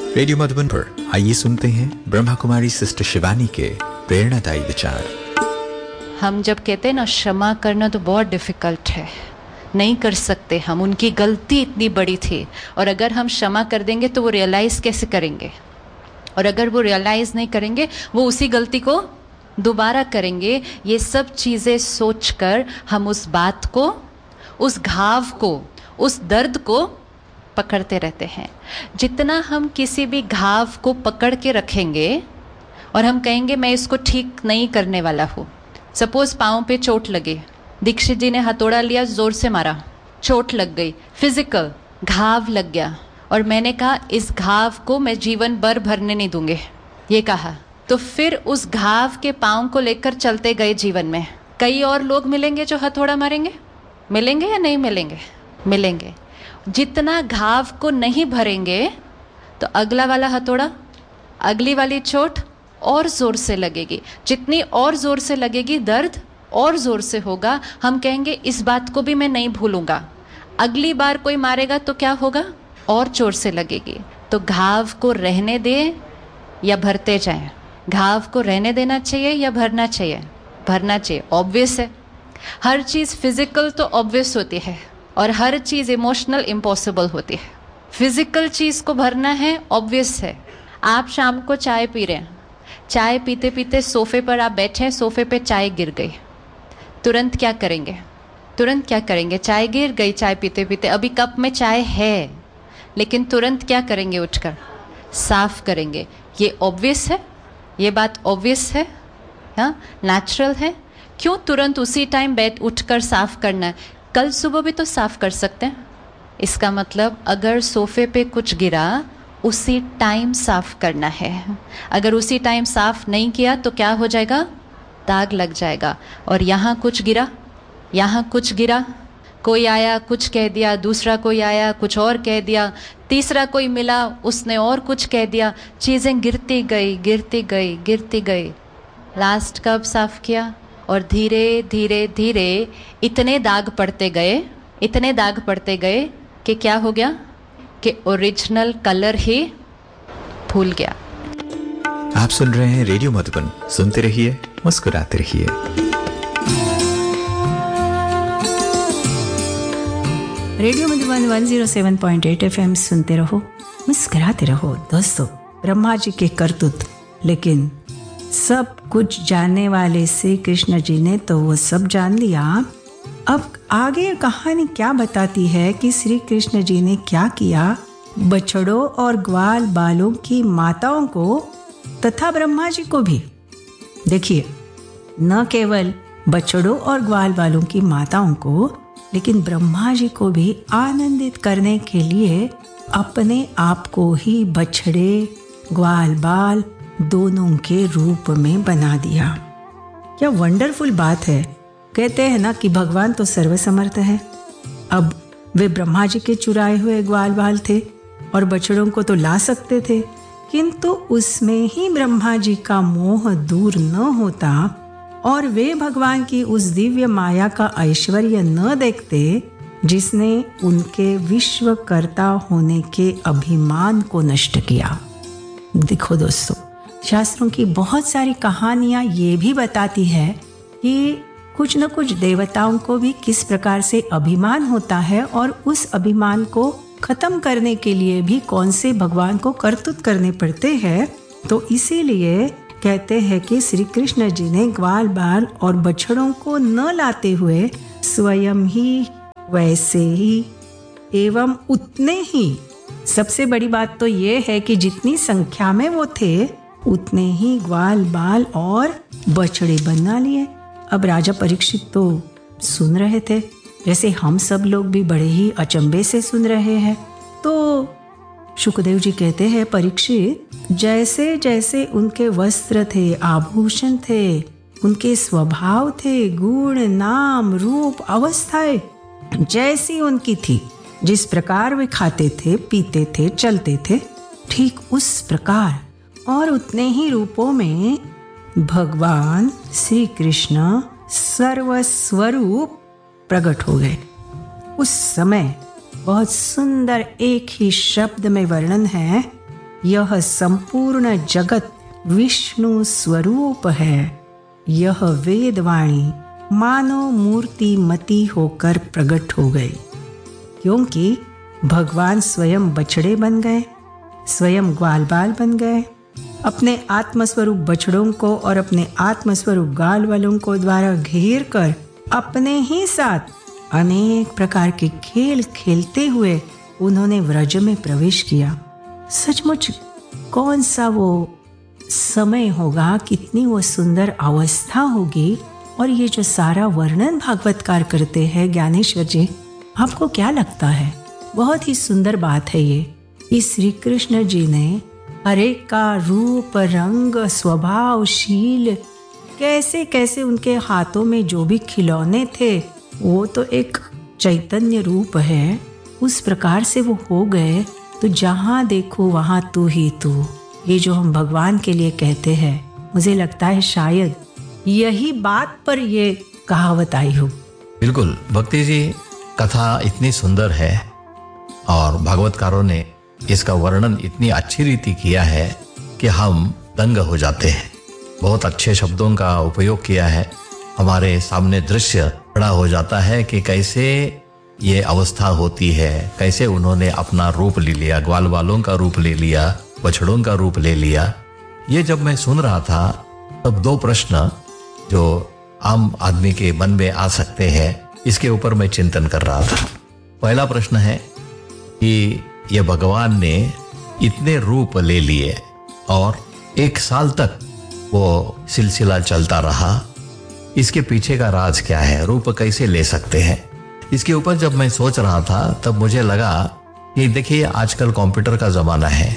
Radio Madhuban पर आइए सुनते हैं ब्रह्मा कुमारी सिस्टर शिवानी के प्रेरणादायी विचार। हम जब कहते हैं ना क्षमा करना तो बहुत डिफिकल्ट है, नहीं कर सकते हम, उनकी गलती इतनी बड़ी थी और अगर हम क्षमा कर देंगे तो वो रियलाइज़ कैसे करेंगे, और अगर वो रियलाइज़ नहीं करेंगे वो उसी गलती को दोबारा करेंगे। ये सब चीज़ें सोचकर हम उस बात को, उस घाव को, उस दर्द को पकड़ते रहते हैं। जितना हम किसी भी घाव को पकड़ के रखेंगे और हम कहेंगे मैं इसको ठीक नहीं करने वाला हूँ। सपोज पाँव पे चोट लगी, दीक्षित जी ने हथौड़ा लिया, ज़ोर से मारा, चोट लग गई, फिजिकल घाव लग गया, और मैंने कहा इस घाव को मैं जीवन भर भरने नहीं दूंगे, ये कहा। तो फिर उस घाव के पाँव को लेकर चलते गए जीवन में। कई और लोग मिलेंगे जो हथौड़ा मारेंगे, मिलेंगे या नहीं मिलेंगे? मिलेंगे। जितना घाव को नहीं भरेंगे तो अगला वाला हथौड़ा, अगली वाली चोट और ज़ोर से लगेगी। जितनी और ज़ोर से लगेगी दर्द और ज़ोर से होगा। हम कहेंगे इस बात को भी मैं नहीं भूलूंगा। अगली बार कोई मारेगा तो क्या होगा? और जोर से लगेगी। तो घाव को रहने दें या भरते जाएं? घाव को रहने देना चाहिए या भरना चाहिए? भरना चाहिए। ऑब्वियस है, हर चीज़ फिजिकल तो ऑब्वियस होती है और हर चीज़ इमोशनल इम्पॉसिबल होती है। फिजिकल चीज़ को भरना है, ऑब्वियस है। आप शाम को चाय पी रहे हैं, चाय पीते पीते सोफे पर आप बैठे हैं, सोफे पे चाय गिर गई, तुरंत क्या करेंगे? तुरंत क्या करेंगे? चाय गिर गई, चाय पीते पीते, अभी कप में चाय है, लेकिन तुरंत क्या करेंगे? उठकर साफ करेंगे। ये ऑब्वियस है, ये बात ऑब्वियस है, हाँ, नेचुरल है। क्यों तुरंत उसी टाइम बैठ उठकर साफ करना है? कल सुबह भी तो साफ कर सकते हैं। इसका मतलब अगर सोफे पे कुछ गिरा, उसी टाइम साफ करना है। अगर उसी टाइम साफ नहीं किया तो क्या हो जाएगा? दाग लग जाएगा। और यहाँ कुछ गिरा, यहाँ कुछ गिरा, कोई आया कुछ कह दिया, दूसरा कोई आया कुछ और कह दिया, तीसरा कोई मिला उसने और कुछ कह दिया, चीज़ें गिरती गई गिरती गई गिरती गई। लास्ट कब साफ किया? और धीरे धीरे धीरे इतने दाग पड़ते गए, इतने दाग पड़ते गए कि क्या हो गया? कि ओरिजिनल कलर ही भूल गया। आप सुन रहे हैं रेडियो मधुबन, सुनते रहिए, मुस्कुराते रहिए। रेडियो मधुबन 107.8 FM सुनते रहो, मुस्कुराते रहो। दोस्तों, ब्रह्मा जी के करतूत, लेकिन सब कुछ जानने वाले श्री कृष्ण जी ने तो वो सब जान लिया। अब आगे कहानी क्या बताती है कि श्री कृष्ण जी ने क्या किया बछड़ों और ग्वाल बालों की माताओं को तथा ब्रह्मा जी को भी। देखिए, न केवल बछड़ों और ग्वाल बालों की माताओं को, लेकिन ब्रह्मा जी को भी आनंदित करने के लिए अपने आप को ही बछड़े ग्वाल बाल दोनों के रूप में बना दिया। क्या वंडरफुल बात है। कहते हैं ना कि भगवान तो सर्वसमर्थ है। अब वे ब्रह्मा जी के चुराए हुए ग्वाल बाल थे और बछड़ों को तो ला सकते थे, किंतु उसमें ही ब्रह्मा जी का मोह दूर न होता और वे भगवान की उस दिव्य माया का ऐश्वर्य न देखते जिसने उनके विश्वकर्ता होने के अभिमान को नष्ट किया। देखो दोस्तों, शास्त्रों की बहुत सारी कहानियां ये भी बताती है कि कुछ न कुछ देवताओं को भी किस प्रकार से अभिमान होता है और उस अभिमान को खत्म करने के लिए भी कौन से भगवान को करतूत करने पड़ते हैं। तो इसीलिए कहते हैं कि श्री कृष्ण जी ने ग्वाल बाल और बछड़ों को न लाते हुए स्वयं ही वैसे ही एवं उतने ही, सबसे बड़ी बात तो ये है कि जितनी संख्या में वो थे उतने ही ग्वाल बाल और बछड़े बना लिए। अब राजा परीक्षित तो सुन रहे थे, जैसे हम सब लोग भी बड़े ही अचंभे से सुन रहे हैं। तो शुकदेव जी कहते हैं, परीक्षित, जैसे जैसे उनके वस्त्र थे, आभूषण थे, उनके स्वभाव थे, गुण, नाम, रूप, अवस्थाएं जैसी उनकी थी, जिस प्रकार वे खाते थे, पीते थे, चलते थे, ठीक उस प्रकार और उतने ही रूपों में भगवान श्री कृष्ण सर्वस्वरूप प्रकट हो गए। उस समय बहुत सुंदर एक ही शब्द में वर्णन है यह संपूर्ण जगत विष्णु स्वरूप है। यह वेदवाणी मानो मूर्ति मती होकर प्रकट हो गई, क्योंकि भगवान स्वयं बछड़े बन गए, स्वयं ग्वाल बाल बन गए। अपने आत्मस्वरूप बछड़ों को और अपने आत्मस्वरूप गाल वालों को द्वारा घेर कर अपने ही साथ अनेक प्रकार के खेल खेलते हुए उन्होंने व्रज में प्रवेश किया। सचमुच कौन सा वो समय होगा, कितनी वो सुंदर अवस्था होगी। और ये जो सारा वर्णन भागवतकार करते हैं ज्ञानेश्वर जी, आपको क्या लगता है? बहुत ही सुंदर बात है ये। इस श्री कृष्ण जी ने हरेक का रूप, रंग, स्वभाव, शील, कैसे कैसे उनके हाथों में जो भी खिलौने थे वो तो एक चैतन्य रूप है, उस प्रकार से वो हो गए। तो जहाँ देखो वहाँ तू ही तू, ये जो हम भगवान के लिए कहते हैं, मुझे लगता है शायद यही बात पर ये कहावत आई हो। बिल्कुल भक्ति जी, कथा इतनी सुंदर है और भागवतकारों ने इसका वर्णन इतनी अच्छी रीति किया है कि हम दंग हो जाते हैं। बहुत अच्छे शब्दों का उपयोग किया है, हमारे सामने दृश्य खड़ा हो जाता है कि कैसे ये अवस्था होती है, कैसे उन्होंने अपना रूप ले लिया, ग्वाल वालों का रूप ले लिया, बछड़ों का रूप ले लिया। ये जब मैं सुन रहा था तब दो प्रश्न जो आम आदमी के मन में आ सकते हैं, इसके ऊपर मैं चिंतन कर रहा था। पहला प्रश्न है कि ये भगवान ने इतने रूप ले लिए और 1 साल तक वो सिलसिला चलता रहा, इसके पीछे का राज क्या है? रूप कैसे ले सकते हैं? इसके ऊपर जब मैं सोच रहा था तब मुझे लगा कि देखिए आजकल कंप्यूटर का ज़माना है।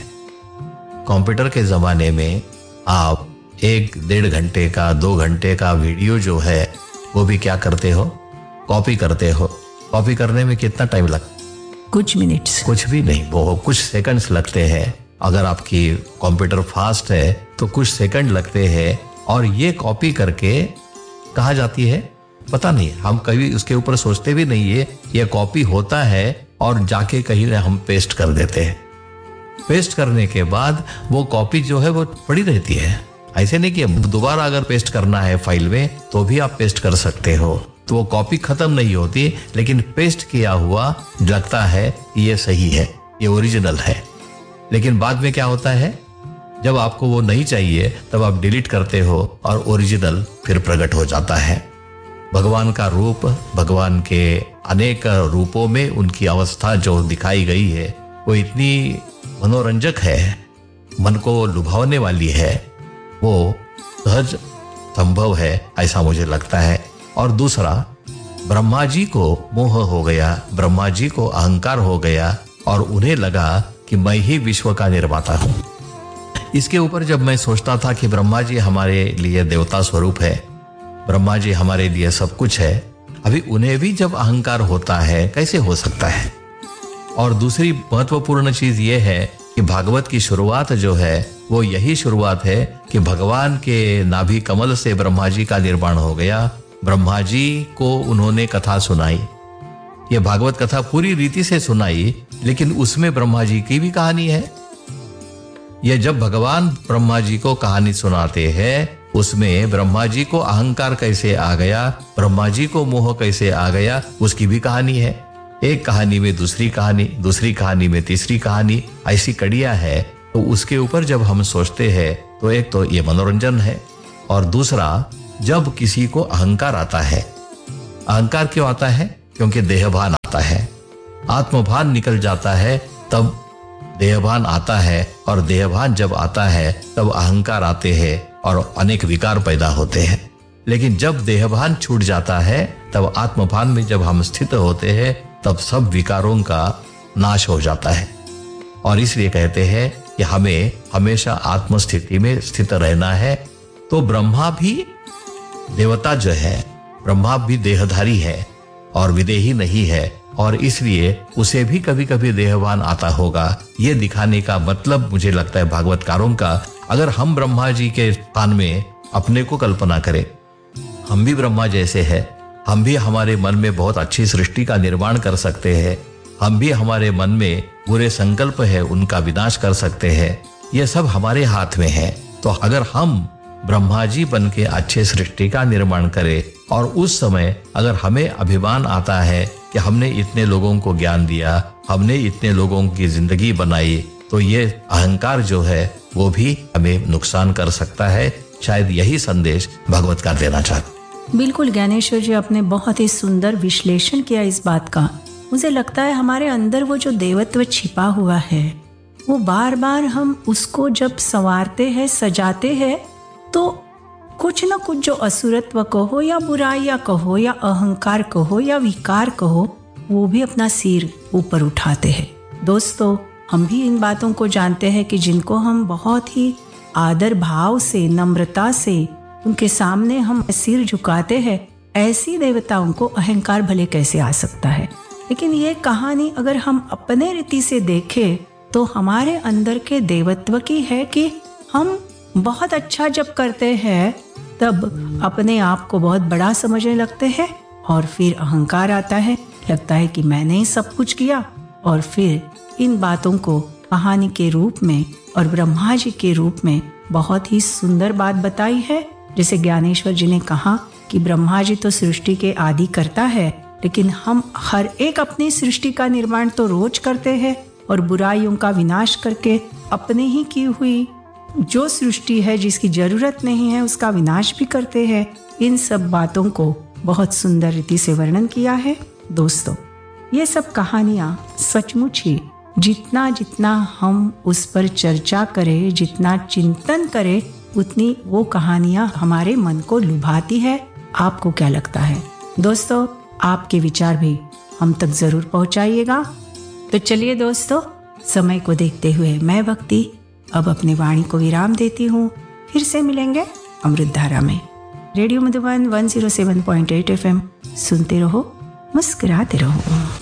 कंप्यूटर के ज़माने में आप 1-1.5 घंटे का, 2 घंटे का वीडियो जो है वो भी क्या करते हो? कॉपी करते हो। कॉपी करने में कितना टाइम लगता? कुछ मिनट्स, कुछ भी नहीं, वो कुछ सेकंड्स लगते हैं। अगर आपकी कंप्यूटर फास्ट है तो कुछ सेकंड लगते हैं और ये कॉपी करके कहाँ जाती है पता नहीं। हम कभी उसके ऊपर सोचते भी नहीं है ये कॉपी होता है और जाके कहीं हम पेस्ट कर देते हैं। पेस्ट करने के बाद वो कॉपी जो है वो पड़ी रहती है। ऐसे नहीं कि दोबारा अगर पेस्ट करना है फाइल में तो भी आप पेस्ट कर सकते हो, तो वो कॉपी खत्म नहीं होती, लेकिन पेस्ट किया हुआ लगता है कि ये सही है, ये ओरिजिनल है। लेकिन बाद में क्या होता है, जब आपको वो नहीं चाहिए तब आप डिलीट करते हो और ओरिजिनल फिर प्रकट हो जाता है। भगवान का रूप, भगवान के अनेक रूपों में उनकी अवस्था जो दिखाई गई है वो इतनी मनोरंजक है, मन को लुभावने वाली है, वो सहज संभव है ऐसा मुझे लगता है। और दूसरा, ब्रह्मा जी को मोह हो गया, ब्रह्मा जी को अहंकार हो गया और उन्हें लगा कि मैं ही विश्व का निर्माता हूं। इसके ऊपर जब मैं सोचता था कि ब्रह्मा जी हमारे लिए देवता स्वरूप है, ब्रह्मा जी हमारे लिए सब कुछ है, अभी उन्हें भी जब अहंकार होता है कैसे हो सकता है? और दूसरी महत्वपूर्ण चीज ये है कि भागवत की शुरुआत जो है वो यही शुरुआत है कि भगवान के नाभि कमल से ब्रह्मा जी का निर्माण हो गया। ब्रह्मा जी को उन्होंने कथा सुनाई, ये भागवत कथा पूरी रीति से सुनाई, लेकिन उसमें ब्रह्मा जी की भी कहानी है। यह जब भगवान ब्रह्मा जी को कहानी सुनाते हैं उसमें ब्रह्मा जी को अहंकार कैसे आ गया, ब्रह्मा जी को मोह कैसे आ गया, उसकी भी कहानी है। एक कहानी में दूसरी कहानी, दूसरी कहानी में तीसरी कहानी, ऐसी कड़ियां है। तो उसके ऊपर जब हम सोचते हैं तो एक तो ये मनोरंजन है, और दूसरा जब किसी को अहंकार आता है, अहंकार क्यों आता है? क्योंकि देहभान आता है, आत्मभान निकल जाता है, तब देहभान आता है, और देहभान जब आता है तब अहंकार आते हैं और अनेक विकार पैदा होते हैं। लेकिन जब देहभान छूट जाता है तब आत्मभान में जब हम स्थित होते हैं तब सब विकारों का नाश हो जाता है। और इसलिए कहते हैं कि हमें हमेशा आत्मस्थिति में स्थित रहना है। तो ब्रह्मा भी देवता जो है, ब्रह्मा भी देहधारी है और विदेही नहीं है, और इसलिए उसे भी कभी कभी देहभान आता होगा। ये दिखाने का मतलब मुझे लगता है भागवतकारों का, अगर हम ब्रह्मा जी के स्थान में अपने को कल्पना करें, हम भी ब्रह्मा जैसे हैं, हम भी हमारे मन में बहुत अच्छी सृष्टि का निर्माण कर सकते हैं, हम भी हमारे मन में बुरे संकल्प है उनका विनाश कर सकते हैं, ये सब हमारे हाथ में है। तो अगर हम ब्रह्मा जी बन के अच्छे सृष्टि का निर्माण करें और उस समय अगर हमें अभिमान आता है कि हमने इतने लोगों को ज्ञान दिया, हमने इतने लोगों की जिंदगी बनाई, तो ये अहंकार जो है वो भी हमें नुकसान कर सकता है। शायद यही संदेश भगवत का देना चाहते। बिल्कुल ज्ञानेश्वर जी, आपने बहुत ही सुंदर विश्लेषण किया इस बात का। मुझे लगता है हमारे अंदर वो जो देवत्व छिपा हुआ है, वो बार बार हम उसको जब संवारते हैं, सजाते हैं, तो कुछ ना कुछ जो असुरत्व कहो या बुराइयां कहो या अहंकार कहो या विकार कहो, वो भी अपना सिर ऊपर उठाते हैं। दोस्तों, हम भी इन बातों को जानते हैं कि जिनको हम बहुत ही आदर भाव से, नम्रता से उनके सामने हम सिर झुकाते हैं, ऐसी देवताओं को अहंकार भले कैसे आ सकता है। लेकिन ये कहानी अगर हम अपने रीति से देखें तो हमारे अंदर के देवत्व की है कि हम बहुत अच्छा जब करते हैं तब अपने आप को बहुत बड़ा समझने लगते हैं और फिर अहंकार आता है, लगता है कि मैंने ही सब कुछ किया। और फिर इन बातों को कहानी के रूप में और ब्रह्मा जी के रूप में बहुत ही सुंदर बात बताई है। जैसे ज्ञानेश्वर जी ने कहा कि ब्रह्मा जी तो सृष्टि के आदि करता है, लेकिन हम हर एक अपनी सृष्टि का निर्माण तो रोज करते हैं और बुराइयों का विनाश करके अपने ही की हुई जो सृष्टि है जिसकी जरूरत नहीं है उसका विनाश भी करते हैं। इन सब बातों को बहुत सुंदर रीति से वर्णन किया है। दोस्तों, ये सब कहानियाँ सचमुच ही जितना जितना हम उस पर चर्चा करें, जितना चिंतन करें, उतनी वो कहानियाँ हमारे मन को लुभाती है। आपको क्या लगता है दोस्तों? आपके विचार भी हम तक जरूर पहुँचाइएगा। तो चलिए दोस्तों, समय को देखते हुए मैं भक्ति अब अपनी वाणी को विराम देती हूँ। फिर से मिलेंगे अमृत धारा में। रेडियो मधुबन 107.8 FM सुनते रहो, मुस्कुराते रहो।